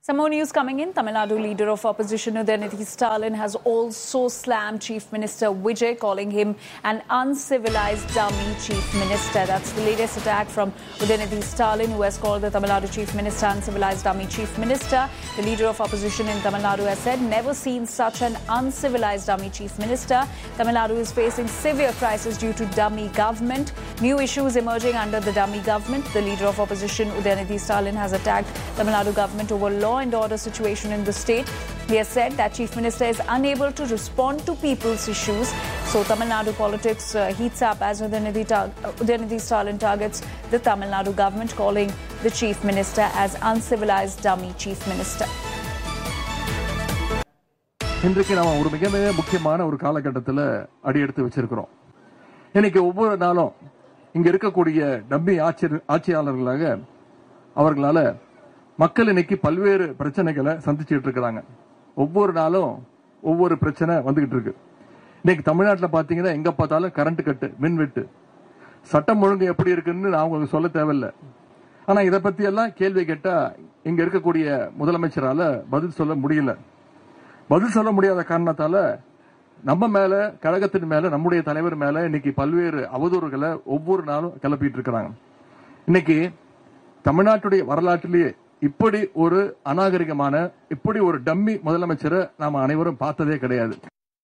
Some more news coming in. Tamil Nadu leader of opposition Udayanidhi Stalin has also slammed Chief Minister Vijay, calling him an uncivilized dummy Chief Minister. That's the latest attack from Udayanidhi Stalin, who has called the Tamil Nadu Chief Minister uncivilized dummy Chief Minister. The leader of opposition in Tamil Nadu has said, never seen such an uncivilized dummy Chief Minister. Tamil Nadu is facing severe crisis due to dummy government. New issues emerging under the dummy government. The leader of opposition Udayanidhi Stalin has attacked Tamil Nadu government over law and order situation in the state. He has said that Chief Minister is unable to respond to people's issues. So Tamil Nadu politics heats up as Udayanidhi Stalin targets the Tamil Nadu government, calling the Chief Minister as uncivilized dummy Chief Minister. இன்றைக்கு நாம ஒரு மிக மிக முக்கியமான ஒரு காலகட்டத்தில் அடியெடுத்து வச்சிருக்கிறோம். இன்னைக்கு ஒவ்வொரு நாளும் இங்க இருக்கக்கூடிய டம்மி ஆட்சியாளர்களாக அவர்களால மக்கள் இன்னைக்கு பல்வேறு பிரச்சனைகளை சந்திச்சுட்டு இருக்கிறாங்க. ஒவ்வொரு நாளும் ஒவ்வொரு பிரச்சனை வந்துகிட்டு இருக்கு. இன்னைக்கு தமிழ்நாட்டில் பாத்தீங்கன்னா எங்க பார்த்தாலும் கரண்ட் கட்டு, மின்வெட்டு, சட்டம் ஒழுங்கு எப்படி இருக்குன்னு நான் உங்களுக்கு சொல்ல தேவையில்லை. ஆனா இதை பத்தி எல்லாம் கேள்வி கேட்டா இங்க இருக்கக்கூடிய முதலமைச்சரால பதில் சொல்ல முடியல. பதில் சொல்ல முடியாத காரணத்தால நம்ம மேல, கழகத்தின் மேல, நம்முடைய தலைவர் மேல இன்னைக்கு பல்வேறு அவதூறுகளை ஒவ்வொரு நாளும் கிளப்பிட்டு இருக்கிறாங்க. இன்னைக்கு தமிழ்நாட்டுடைய வரலாற்றிலேயே இப்படி ஒரு அநாகரிகமான, இப்படி ஒரு டம்மி முதலமைச்சரை நாம அனைவரும் பார்த்ததே கிடையாது.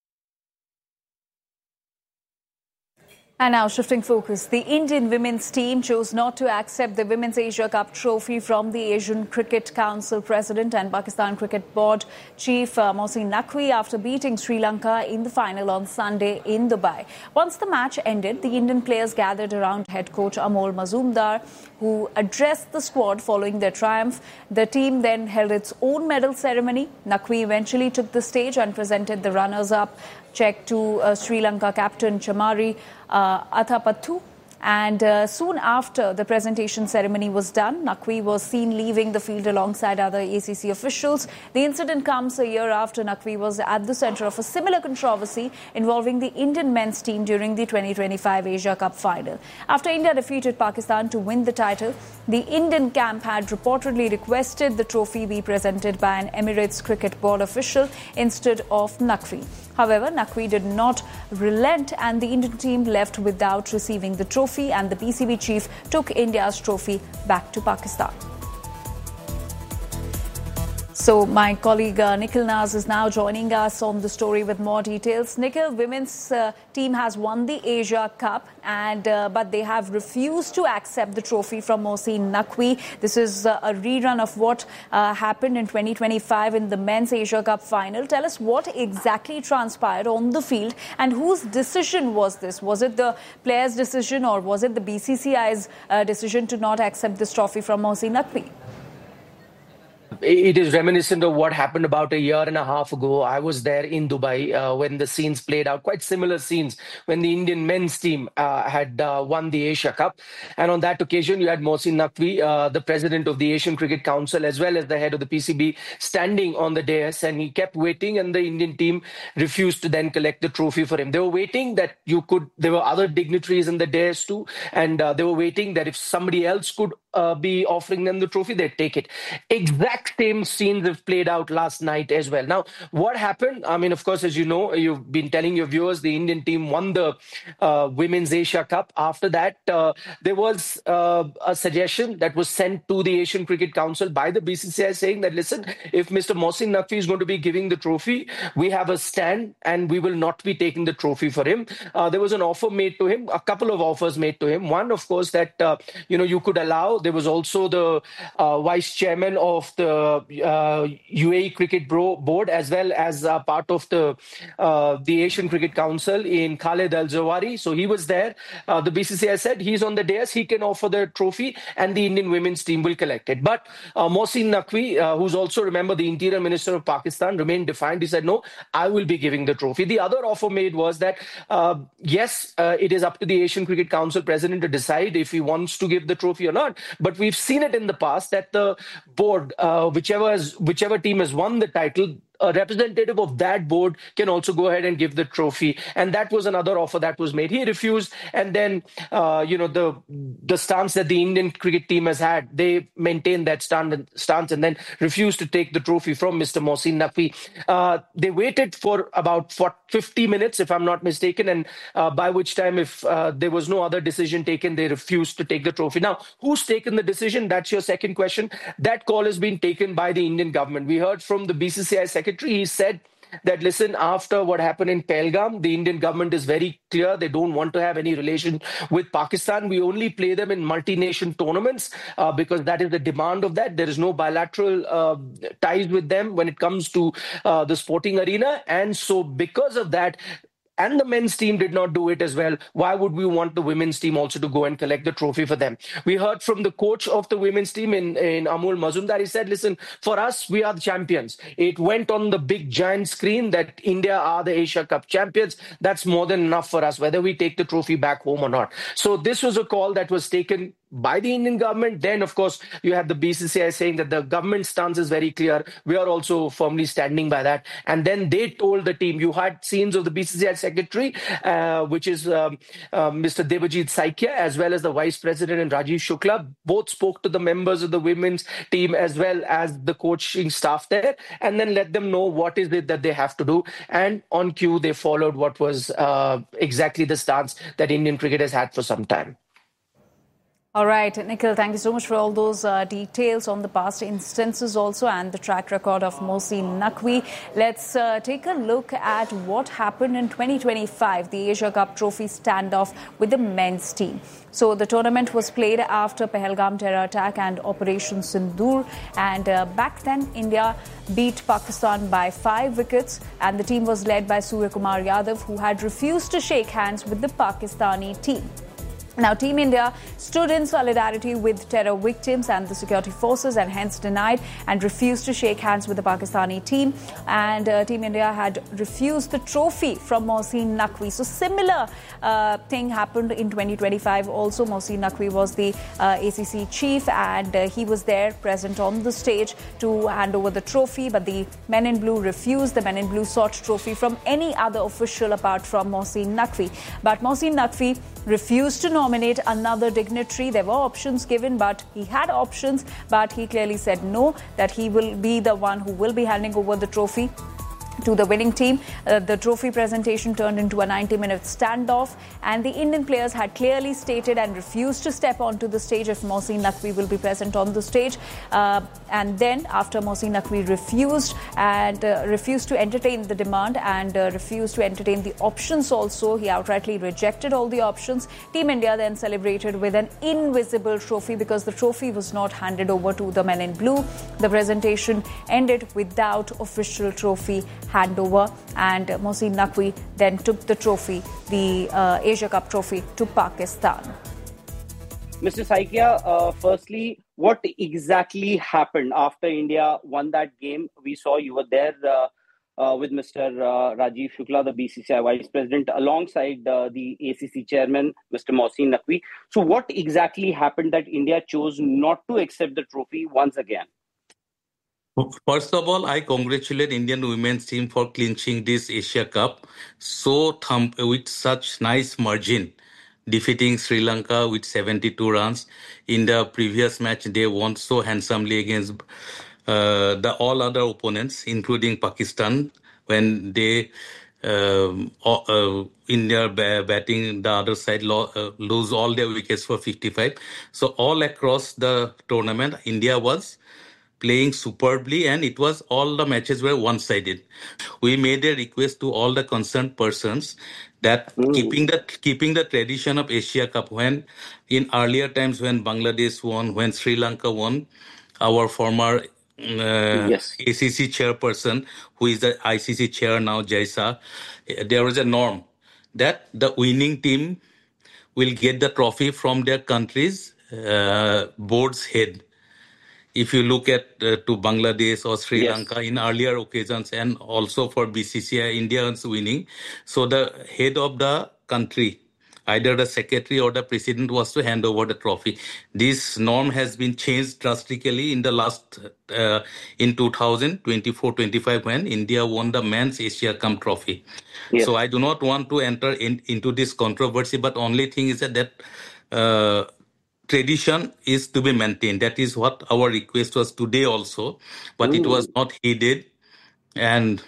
And now shifting focus, the Indian women's team chose not to accept the Women's Asia Cup trophy from the Asian Cricket Council President and Pakistan Cricket Board Chief Mohsin Naqvi after beating Sri Lanka in the final on Sunday in Dubai. Once the match ended, the Indian players gathered around head coach Amol Mazumdar, who addressed the squad following their triumph. The team then held its own medal ceremony. Naqvi eventually took the stage and presented the runners-up check to Sri Lanka captain Chamari Athapattu. And soon after the presentation ceremony was done, Naqvi was seen leaving the field alongside other ACC officials. The incident comes a year after Naqvi was at the centre of a similar controversy involving the Indian men's team during the 2025 Asia Cup final. After India defeated Pakistan to win the title, the Indian camp had reportedly requested the trophy be presented by an Emirates Cricket Board official instead of Naqvi. However, Naqvi did not relent and the Indian team left without receiving the trophy, and the PCB chief took India's trophy back to Pakistan. So my colleague Nikhil Naz is now joining us on the story with more details. Nikhil, women's team has won the Asia Cup, and but they have refused to accept the trophy from Mohsin Naqvi. This is a rerun of what happened in 2025 in the men's Asia Cup final. Tell us what exactly transpired on the field and whose decision was this? Was it the players' decision or was it the BCCI's decision to not accept this trophy from Mohsin Naqvi? It is reminiscent of what happened about a year and a half ago. I was there in Dubai when the scenes played out, quite similar scenes, when the Indian men's team had won the Asia Cup. And on that occasion, you had Mohsin Naqvi, the president of the Asian Cricket Council, as well as the head of the PCB, standing on the dais, and he kept waiting, and the Indian team refused to then collect the trophy for him. They were waiting that there were other dignitaries in the dais too, and they were waiting that if somebody else could be offering them the trophy, they'd take it. Exact same scenes have played out last night as well. Now, what happened? I mean, of course, as you know, you've been telling your viewers, the Indian team won the Women's Asia Cup. After that, there was a suggestion that was sent to the Asian Cricket Council by the BCCI saying that, listen, if Mr. Mohsin Naqvi is going to be giving the trophy, we have a stand and we will not be taking the trophy for him. There was an offer made to him, a couple of offers made to him. One, of course, that, you could allow. There was also the vice chairman of the UAE Cricket Board, as well as part of the Asian Cricket Council in Khaled Al-Zawari. So he was there. The BCCI said he's on the dais, he can offer the trophy and the Indian women's team will collect it. But Mohsin Naqvi, who's also, remember, the Interior Minister of Pakistan, remained defiant. He said, no, I will be giving the trophy. The other offer made was that, yes, it is up to the Asian Cricket Council president to decide if he wants to give the trophy or not. But we've seen it in the past that the board, whichever team has won the title, a representative of that board can also go ahead and give the trophy. And that was another offer that was made. He refused. And then, the stance that the Indian cricket team has had, they maintained that stance and then refused to take the trophy from Mr. Mohsin Naqvi. They waited for about 50 minutes, if I'm not mistaken, and by which time, if there was no other decision taken, they refused to take the trophy. Now, who's taken the decision? That's your second question. That call has been taken by the Indian government. We heard from the BCCI secretary. He said that, listen, after what happened in Pahalgam, the Indian government is very clear. They don't want to have any relation with Pakistan. We only play them in multi-nation tournaments because that is the demand of that. There is no bilateral ties with them when it comes to the sporting arena. And so because of that, and the men's team did not do it as well, why would we want the women's team also to go and collect the trophy for them? We heard from the coach of the women's team in Amol Mazumdar. He said, listen, for us, we are the champions. It went on the big giant screen that India are the Asia Cup champions. That's more than enough for us, whether we take the trophy back home or not. So this was a call that was taken by the Indian government. Then, of course, you have the BCCI saying that the government stance is very clear. We are also firmly standing by that. And then they told the team, you had scenes of the BCCI secretary, which is Mr. Debajit Saikia, as well as the vice president and Rajiv Shukla. Both spoke to the members of the women's team as well as the coaching staff there, and then let them know what is it that they have to do. And on cue, they followed what was exactly the stance that Indian cricket has had for some time. All right, Nikhil, thank you so much for all those details on the past instances also and the track record of Mohsin Naqvi. Let's take a look at what happened in 2025, the Asia Cup Trophy standoff with the men's team. So the tournament was played after Pahalgam terror attack and Operation Sindoor. And back then, India beat Pakistan by 5 wickets. And the team was led by Surya Kumar Yadav, who had refused to shake hands with the Pakistani team. Now, Team India stood in solidarity with terror victims and the security forces and hence denied and refused to shake hands with the Pakistani team. And Team India had refused the trophy from Mohsin Naqvi. So similar thing happened in 2025. Also, Mohsin Naqvi was the ACC chief and he was there present on the stage to hand over the trophy. But the men in blue refused. The men in blue sought trophy from any other official apart from Mohsin Naqvi. But Mohsin Naqvi refused to nominate another dignitary. There were options given, but he had options, but he clearly said no, that he will be the one who will be handing over the trophy to the winning team. The trophy presentation turned into a 90-minute standoff, and the Indian players had clearly stated and refused to step onto the stage if Mohsin Naqvi will be present on the stage. And then, after Mohsin Naqvi refused to entertain the demand and refused to entertain the options also, he outrightly rejected all the options. Team India then celebrated with an invisible trophy because the trophy was not handed over to the men in blue. The presentation ended without official trophy handover, and Mohsin Naqvi then took the trophy, the Asia Cup trophy, to Pakistan. Mr. Saikia, firstly, what exactly happened after India won that game? We saw you were there with Mr. Rajiv Shukla, the BCCI Vice President, alongside the ACC Chairman, Mr. Mohsin Naqvi. So what exactly happened that India chose not to accept the trophy once again? First of all, I congratulate Indian women's team for clinching this Asia Cup with such nice margin, defeating Sri Lanka with 72 runs. In the previous match, they won so handsomely against the all other opponents, including Pakistan, when they in their batting, the other side lose all their wickets for 55. So all across the tournament, India was playing superbly, and it was all the matches were one-sided. We made a request to all the concerned persons that keeping the tradition of Asia Cup, when in earlier times when Bangladesh won, when Sri Lanka won, our former ACC chairperson, who is the ICC chair now, Jaisa, there was a norm that the winning team will get the trophy from their country's board's head. If you look at to Bangladesh or Sri Lanka in earlier occasions, and also for BCCI, Indians winning, so the head of the country either the secretary or the president was to hand over the trophy. This norm has been changed drastically in the last, in 2024-25 when India won the Men's Asia Cup trophy. Yes. So I do not want to enter into this controversy, but only thing is that tradition is to be maintained. That is what our request was today also, but it was not heeded. And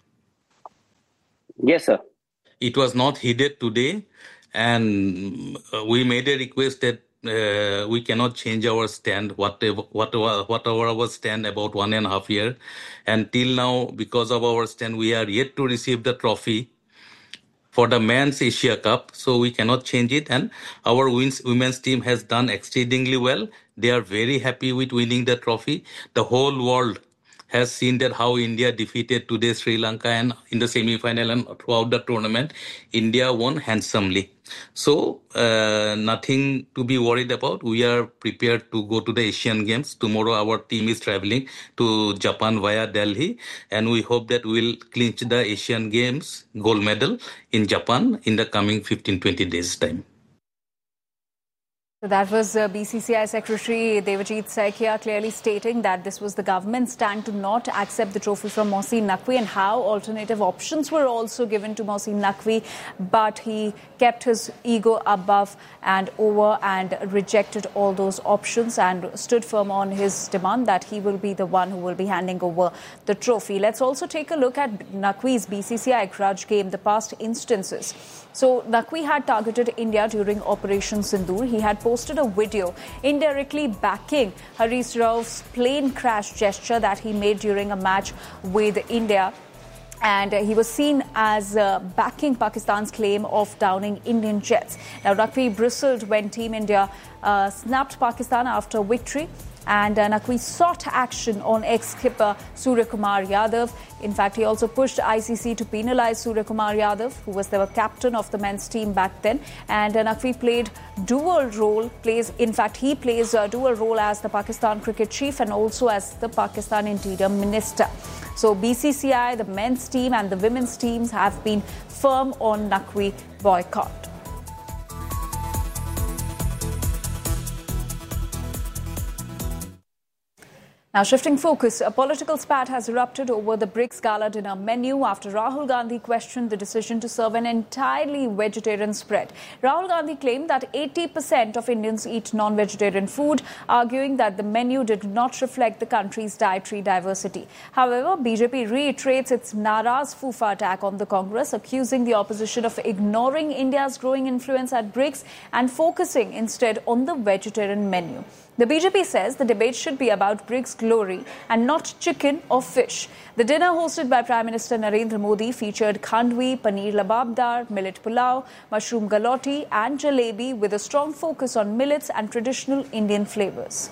yes, sir. It was not heeded today, and we made a request that we cannot change our stand, whatever our stand about 1.5 years. And till now, because of our stand, we are yet to receive the trophy for the Men's Asia Cup, so we cannot change it. And our women's team has done exceedingly well. They are very happy with winning the trophy. The whole world has seen that how India defeated today Sri Lanka, and in the semi-final and throughout the tournament, India won handsomely. So nothing to be worried about. We are prepared to go to the Asian Games. Tomorrow our team is traveling to Japan via Delhi, and we hope that we'll clinch the Asian Games gold medal in Japan in the coming 15-20 days' time. So that was BCCI Secretary Debajit Saikia clearly stating that this was the government's stand to not accept the trophy from Mohsin Naqvi, and how alternative options were also given to Mohsin Naqvi, but he kept his ego above and over and rejected all those options and stood firm on his demand that he will be the one who will be handing over the trophy. Let's also take a look at Naqvi's BCCI grudge game, the past instances. So Naqvi had targeted India during Operation Sindoor. He had posted a video indirectly backing Harish Rauf's plane crash gesture that he made during a match with India. And he was seen as backing Pakistan's claim of downing Indian jets. Now, Naqvi bristled when Team India snapped Pakistan after victory. And Naqvi sought action on ex-skipper Surya Kumar Yadav. In fact, he also pushed ICC to penalize Surya Kumar Yadav, who was the captain of the men's team back then. And Naqvi played dual role. He plays a dual role as the Pakistan cricket chief and also as the Pakistan Interior Minister. So BCCI, the men's team and the women's teams have been firm on Naqvi boycott. Now, shifting focus, a political spat has erupted over the BRICS Gala dinner menu after Rahul Gandhi questioned the decision to serve an entirely vegetarian spread. Rahul Gandhi claimed that 80% of Indians eat non-vegetarian food, arguing that the menu did not reflect the country's dietary diversity. However, BJP reiterates its Naraz Fufa attack on the Congress, accusing the opposition of ignoring India's growing influence at BRICS and focusing instead on the vegetarian menu. The BJP says the debate should be about BRICS glory and not chicken or fish. The dinner hosted by Prime Minister Narendra Modi featured khandvi, paneer lababdar, millet pulao, mushroom galoti and jalebi with a strong focus on millets and traditional Indian flavors.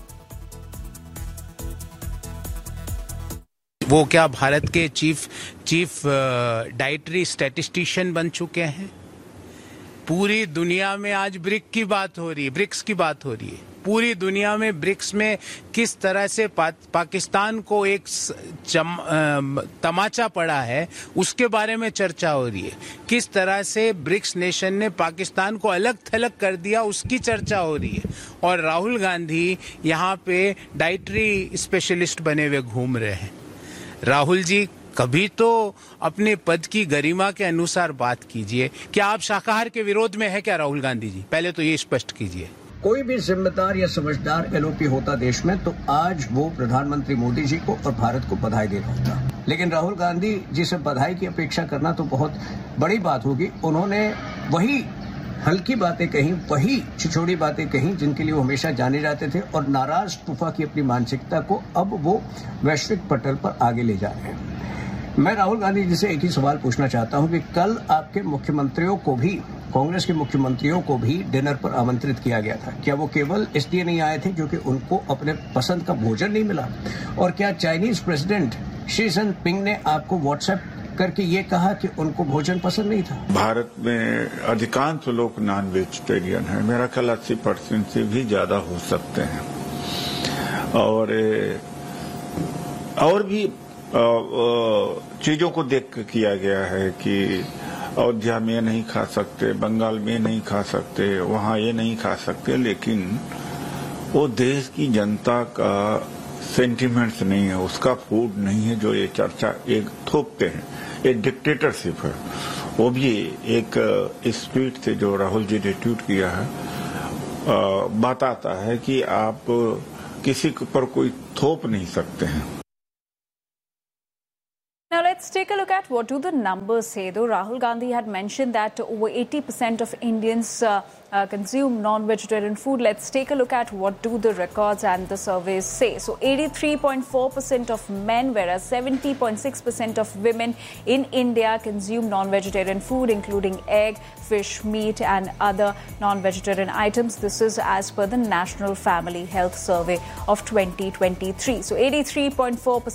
वो क्या भारत के chief dietary statistician बन चुके हैं? पूरी दुनिया में आज ब्रिक्स की बात हो रही है। पूरी दुनिया में ब्रिक्स में किस तरह से पाकिस्तान को एक तमाचा पड़ा है, उसके बारे में चर्चा हो रही है। किस तरह से ब्रिक्स नेशन ने पाकिस्तान को अलग थलग कर दिया, उसकी चर्चा हो रही है। और राहुल गांधी यहाँ पे डाइटरी स्पेशलिस्ट बने हुए घूम रहे हैं। राहुल जी, कभी तो अपने पद की गरिमा के अनुसार बात कीजिए। क्या आप शाकाहार के विरोध में है क्या राहुल गांधी जी? पहले तो ये स्पष्ट कीजिए। कोई भी जिम्मेदार या समझदार एलओपी होता देश में तो आज वो प्रधानमंत्री मोदी जी को और भारत को बधाई दे रहा होता। लेकिन राहुल गांधी जी से बधाई की अपेक्षा करना तो बहुत बड़ी बात होगी। उन्होंने वही हल्की बातें कही, वही छिछोड़ी बातें कही जिनके लिए वो हमेशा जाने जाते थे, और नाराज फूफा की अपनी मानसिकता को अब वो वैश्विक पटल पर आगे ले जा रहे हैं। मैं राहुल गांधी जी से एक ही सवाल पूछना चाहता हूं कि कल आपके मुख्यमंत्रियों को भी, कांग्रेस के मुख्यमंत्रियों को भी डिनर पर आमंत्रित किया गया था। क्या वो केवल इसलिए नहीं आए थे क्योंकि उनको अपने पसंद का भोजन नहीं मिला? और क्या चाइनीज प्रेसिडेंट शी जिनपिंग ने आपको व्हाट्सएप करके ये कहा कि उनको भोजन पसंद नहीं था? भी में अधिकांश लोग नॉन वेजिटेरियन है। मेरा ख्याल 80% से भी ज्यादा हो सकते हैं। और भी चीजों को देख किया गया है कि अयोध्या में नहीं खा सकते, बंगाल में नहीं खा सकते, वहाँ ये नहीं खा सकते, लेकिन वो देश की जनता का सेंटिमेंट्स नहीं है, उसका फूड नहीं है जो ये चर्चा एक थोपते हैं, ये डिक्टेटरशिप है। वो भी एक इस ट्वीट से जो राहुल जी ने ट्वीट किया है बताता है कि आप किसी पर कोई थोप नहीं सकते हैं। Now let's take a look at what do the numbers say. Though Rahul Gandhi had mentioned that over 80% of Indians consume non-vegetarian food, let's take a look at what do the records and the surveys say. So 83.4% of men, whereas 70.6% of women in India consume non-vegetarian food, including egg, fish, meat and other non-vegetarian items. This is as per the National Family Health Survey of 2023. So 83.4%